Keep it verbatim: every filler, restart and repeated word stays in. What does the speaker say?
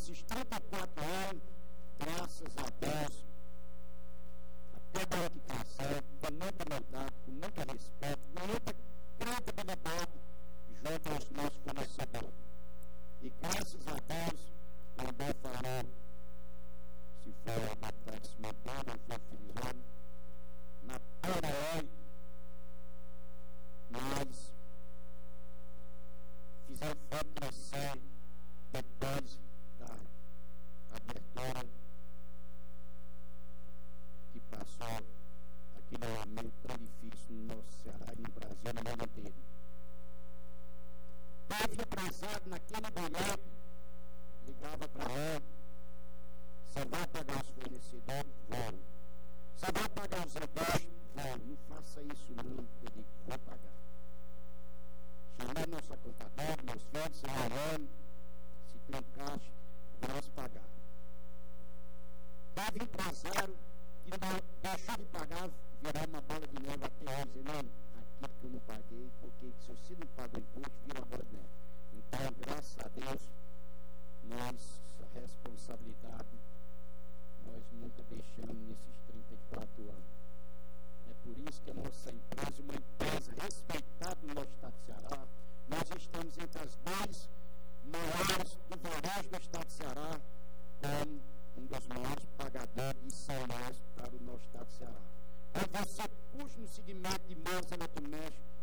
nesses trinta e quatro anos, graças a Deus, a cada hora que passar, com muita humildade, com muito respeito, com muita credibilidade, junto aos nossos fornecedores. E graças a Deus, quando eu falou, se for o deputado Simantano, ou for o Filizone, na Paraná, nós fizemos crescer depois da abertura que passou aquele momento tão difícil no nosso Ceará e no Brasil, no mundo inteiro. Teve empresário naquele momento, ligava para lá, você vai pagar os fornecedores? Vou. Você vai pagar os impostos? Vou. Não faça isso não, eu digo, vou pagar. Chamei nossa contadora, meus filhos, se olhando, se tem caixa, vamos pagar. Teve empresário que não deixou de pagar, virar uma bola de neve até hoje, não, aquilo que eu não paguei, porque se você não paga o imposto, vira uma bola de neve. Então, graças a Deus, nós, a responsabilidade, nós nunca deixamos nesses trinta e quatro anos. É por isso que a nossa empresa é uma empresa respeitada no nosso estado de Ceará. Nós estamos entre as dez maiores do varejo do estado de Ceará, como um dos maiores pagadores de I C M S para o nosso estado de Ceará. Quando você puxa no segmento de móveis eletrodomésticos,